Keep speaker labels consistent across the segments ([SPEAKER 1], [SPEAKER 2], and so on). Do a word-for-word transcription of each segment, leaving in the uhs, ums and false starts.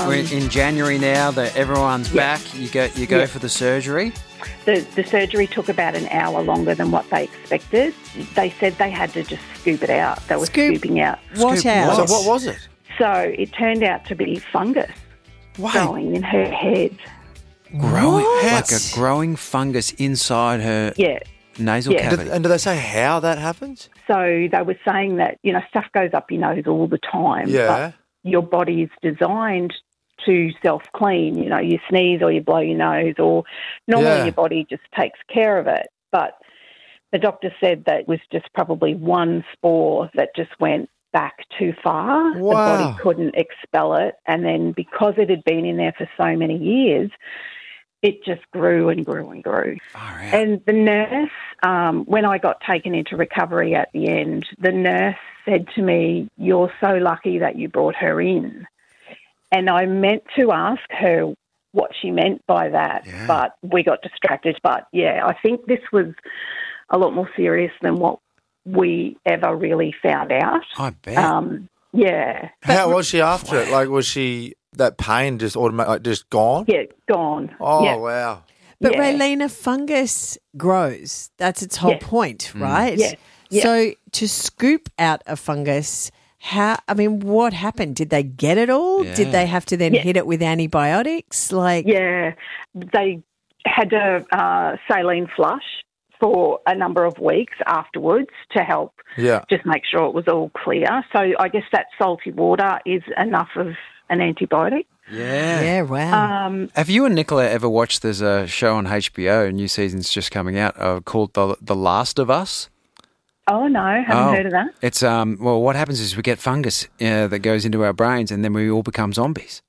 [SPEAKER 1] we're in January now that everyone's
[SPEAKER 2] yeah.
[SPEAKER 1] back. You go, you go
[SPEAKER 2] yeah.
[SPEAKER 1] for the surgery.
[SPEAKER 2] The, the surgery took about an hour longer than what they expected. They said they had to just scoop it out. They were
[SPEAKER 3] Scoop
[SPEAKER 2] scooping out.
[SPEAKER 3] What
[SPEAKER 1] Scoop
[SPEAKER 3] out?
[SPEAKER 1] what?
[SPEAKER 4] So what was it?
[SPEAKER 2] So it turned out to be fungus
[SPEAKER 4] Wait.
[SPEAKER 2] growing in her head.
[SPEAKER 1] Growing
[SPEAKER 3] What?
[SPEAKER 1] like a growing fungus inside her
[SPEAKER 2] Yeah.
[SPEAKER 1] nasal
[SPEAKER 2] Yeah.
[SPEAKER 1] cavity.
[SPEAKER 4] Did, and do they say how that happens?
[SPEAKER 2] So they were saying that, you know, stuff goes up your nose all the time.
[SPEAKER 4] Yeah.
[SPEAKER 2] But your body is designed to self-clean. You know, you sneeze or you blow your nose, or normally
[SPEAKER 4] Yeah.
[SPEAKER 2] your body just takes care of it. But the doctor said that it was just probably one spore that just went back too far. The
[SPEAKER 4] Wow.
[SPEAKER 2] body couldn't expel it. And then because it had been in there for so many years, it just grew and grew and grew.
[SPEAKER 1] Far out.
[SPEAKER 2] And the nurse, um, when I got taken into recovery at the end, the nurse said to me, "You're so lucky that you brought her in." And I meant to ask her what she meant by that,
[SPEAKER 1] Yeah.
[SPEAKER 2] but we got distracted. But, yeah, I think this was a lot more serious than what we ever really found out.
[SPEAKER 1] I bet.
[SPEAKER 2] Um, yeah.
[SPEAKER 4] How was she after it? Like, was she that pain just automatic, like just gone?
[SPEAKER 2] Yeah, gone.
[SPEAKER 4] Oh
[SPEAKER 2] yeah.
[SPEAKER 4] wow!
[SPEAKER 3] But
[SPEAKER 2] yeah.
[SPEAKER 3] Raylene, fungus grows. That's its whole
[SPEAKER 2] Yeah.
[SPEAKER 3] point, right?
[SPEAKER 2] Yeah. Yeah.
[SPEAKER 3] So to scoop out a fungus, how? I mean, what happened? Did they get it all?
[SPEAKER 1] Yeah.
[SPEAKER 3] Did they have to then
[SPEAKER 2] Yeah.
[SPEAKER 3] hit it with antibiotics? Like,
[SPEAKER 2] Yeah, they had a uh, saline flush for a number of weeks afterwards to help
[SPEAKER 4] Yeah.
[SPEAKER 2] just make sure it was all clear. So I guess that salty water is enough of an antibiotic.
[SPEAKER 1] yeah.
[SPEAKER 3] yeah, wow.
[SPEAKER 2] Um,
[SPEAKER 1] Have you and Nicola ever watched? There's a show on H B O, new season's just coming out, uh, called the The Last of Us.
[SPEAKER 2] oh, no, haven't
[SPEAKER 1] Oh.
[SPEAKER 2] heard of that.
[SPEAKER 1] It's um. Well, what happens is we get fungus uh, that goes into our brains, and then we all become zombies.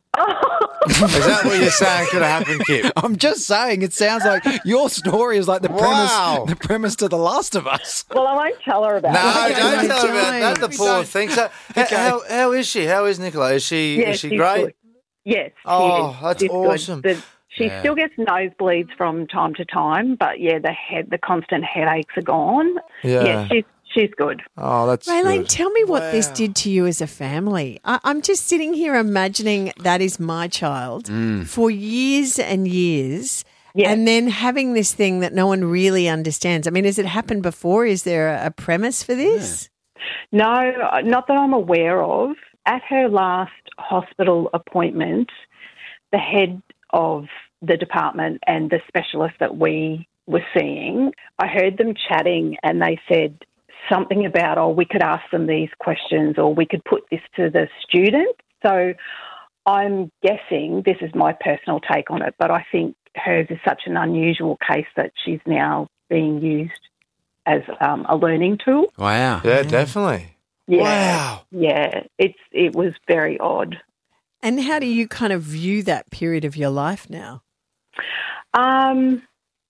[SPEAKER 4] Is that what you're saying could have happened, Kip?
[SPEAKER 1] I'm just saying, it sounds like your story is like the premise,
[SPEAKER 4] Wow.
[SPEAKER 1] the premise to The Last of Us.
[SPEAKER 2] Well, I won't tell her about
[SPEAKER 4] No,
[SPEAKER 2] it.
[SPEAKER 3] Okay,
[SPEAKER 4] don't
[SPEAKER 3] no,
[SPEAKER 4] tell her about that.
[SPEAKER 3] don't.
[SPEAKER 4] The poor thing. So, h- how, how is she? How is Nicola? Is she
[SPEAKER 2] Yeah,
[SPEAKER 4] is she
[SPEAKER 2] she's
[SPEAKER 4] great?
[SPEAKER 2] good. Yes. she
[SPEAKER 4] Oh,
[SPEAKER 2] is.
[SPEAKER 4] that's
[SPEAKER 2] She's good.
[SPEAKER 4] awesome.
[SPEAKER 2] The- she
[SPEAKER 1] Yeah.
[SPEAKER 2] still gets nosebleeds from time to time, but yeah, the head, the constant headaches are gone.
[SPEAKER 4] Yeah.
[SPEAKER 2] Yeah, she's she's good.
[SPEAKER 4] Oh, that's
[SPEAKER 3] Raylene,
[SPEAKER 4] good.
[SPEAKER 3] tell me what this
[SPEAKER 4] Wow.
[SPEAKER 3] did to you as a family. I, I'm just sitting here imagining that is my child for years and years,
[SPEAKER 2] Yeah.
[SPEAKER 3] and then having this thing that no one really understands. I mean, has it happened before? Is there a, a premise for this?
[SPEAKER 2] No, not that I'm aware of. At her last hospital appointment, the head of the department and the specialist that we were seeing, I heard them chatting and they said something about, oh, we could ask them these questions or we could put this to the student. So I'm guessing, this is my personal take on it, but I think hers is such an unusual case that she's now being used as um, a learning tool.
[SPEAKER 1] Wow.
[SPEAKER 4] Yeah, definitely.
[SPEAKER 2] Yeah.
[SPEAKER 4] Wow.
[SPEAKER 2] Yeah, it's it was very odd.
[SPEAKER 3] And how do you kind of view that period of your life now?
[SPEAKER 2] Um,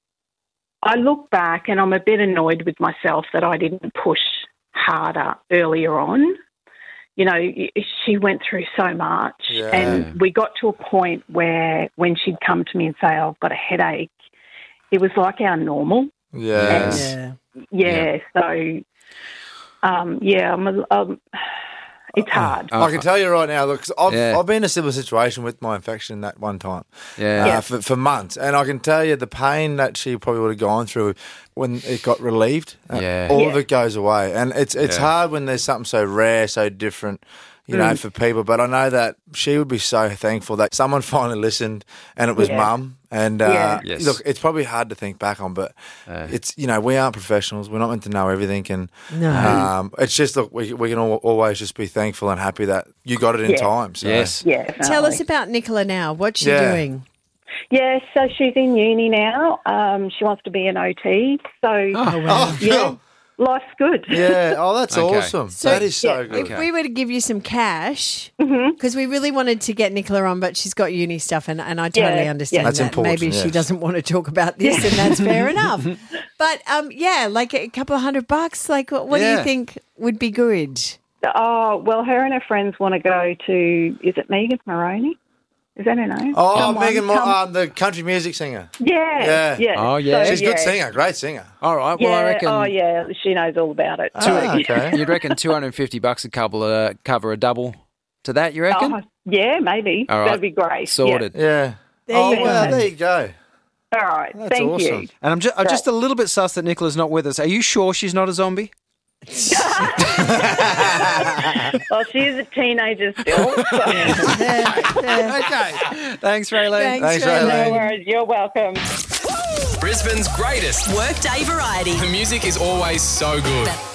[SPEAKER 2] I look back and I'm a bit annoyed with myself that I didn't push harder earlier on. You know, she went through so much,
[SPEAKER 4] Yeah.
[SPEAKER 2] and we got to a point where when she'd come to me and say, oh, I've got a headache, it was like our normal.
[SPEAKER 4] Yeah.
[SPEAKER 3] Yeah.
[SPEAKER 2] Yeah, so, um, yeah, I'm a, um, it's hard.
[SPEAKER 1] Uh,
[SPEAKER 4] I can tell you right now, look, 'cause I've,
[SPEAKER 1] Yeah.
[SPEAKER 4] I've been in a similar situation with my infection that one time
[SPEAKER 1] Yeah.
[SPEAKER 4] uh,
[SPEAKER 2] Yeah.
[SPEAKER 4] for, for months. And I can tell you the pain that she probably would have gone through when it got relieved, uh,
[SPEAKER 1] Yeah.
[SPEAKER 4] all
[SPEAKER 2] Yeah.
[SPEAKER 4] of it goes away. And it's it's
[SPEAKER 1] Yeah.
[SPEAKER 4] hard when there's something so rare, so different, you know, for people. But I know that she would be so thankful that someone finally listened and it was
[SPEAKER 2] Yeah.
[SPEAKER 4] mum. And uh,
[SPEAKER 2] Yeah.
[SPEAKER 1] Yes.
[SPEAKER 4] look, it's probably hard to think back on, but
[SPEAKER 1] Uh.
[SPEAKER 4] it's, you know, we aren't professionals. We're not meant to know everything. And
[SPEAKER 3] No.
[SPEAKER 4] um, it's just, look, we, we can al- always just be thankful and happy that you got it in
[SPEAKER 2] Yeah.
[SPEAKER 4] time. So.
[SPEAKER 1] Yes.
[SPEAKER 2] Yeah,
[SPEAKER 3] Tell us
[SPEAKER 2] definitely.
[SPEAKER 3] about Nicola now. What's she
[SPEAKER 4] Yeah.
[SPEAKER 3] doing?
[SPEAKER 2] Yeah, so she's in uni now. Um, she wants to be an O T. So,
[SPEAKER 1] Oh,
[SPEAKER 4] Oh,
[SPEAKER 2] yeah,
[SPEAKER 4] cool.
[SPEAKER 2] life's good.
[SPEAKER 4] Yeah. Oh, that's
[SPEAKER 1] Okay.
[SPEAKER 4] awesome.
[SPEAKER 3] So-
[SPEAKER 4] that is so
[SPEAKER 2] yeah,
[SPEAKER 4] good.
[SPEAKER 3] If we were to give you some cash,
[SPEAKER 2] Mm-hmm.
[SPEAKER 3] because we really wanted to get Nicola on, but she's got uni stuff, and, and I totally
[SPEAKER 2] Yeah,
[SPEAKER 3] understand
[SPEAKER 2] yeah.
[SPEAKER 4] That's
[SPEAKER 3] that.
[SPEAKER 4] important,
[SPEAKER 3] Maybe she
[SPEAKER 4] yes.
[SPEAKER 3] doesn't want to talk about this, and that's fair enough. But um, yeah, like a couple of hundred bucks. Like, what, what do
[SPEAKER 1] Yeah.
[SPEAKER 3] you think would be good?
[SPEAKER 2] Oh, well, her and her friends want to go to, is it Megan Maroney? Is that her name?
[SPEAKER 4] Oh,
[SPEAKER 2] Someone
[SPEAKER 4] Megan, Mo-
[SPEAKER 2] come-
[SPEAKER 4] um, the country music singer.
[SPEAKER 2] yeah,
[SPEAKER 4] Yeah.
[SPEAKER 2] yeah.
[SPEAKER 1] Oh, yeah.
[SPEAKER 4] She's a good
[SPEAKER 2] yeah.
[SPEAKER 4] singer, great singer.
[SPEAKER 1] All right. Well,
[SPEAKER 2] Yeah,
[SPEAKER 1] I reckon.
[SPEAKER 2] oh, yeah, she knows all about it.
[SPEAKER 4] Ah, okay.
[SPEAKER 1] You'd reckon two hundred fifty bucks a couple uh, cover a double to that, you reckon?
[SPEAKER 2] Oh, Yeah, maybe.
[SPEAKER 1] All right.
[SPEAKER 2] That'd be great.
[SPEAKER 1] Sorted.
[SPEAKER 4] Yeah.
[SPEAKER 3] There
[SPEAKER 4] oh,
[SPEAKER 3] you
[SPEAKER 4] well,
[SPEAKER 3] go.
[SPEAKER 4] there you go.
[SPEAKER 2] Yeah. All right.
[SPEAKER 4] That's
[SPEAKER 2] Thank
[SPEAKER 4] awesome.
[SPEAKER 2] you.
[SPEAKER 1] And I'm just, I'm just a little bit sus that Nicola's not with us. Are you sure she's not a zombie?
[SPEAKER 2] Well, she is a teenager still. So.
[SPEAKER 1] Okay. Thanks, Raylene.
[SPEAKER 3] Thanks,
[SPEAKER 4] Thanks,
[SPEAKER 3] Raylene.
[SPEAKER 2] No
[SPEAKER 4] Raylene.
[SPEAKER 2] worries. You're welcome.
[SPEAKER 5] Brisbane's greatest
[SPEAKER 6] Workday variety.
[SPEAKER 5] The music is always so good.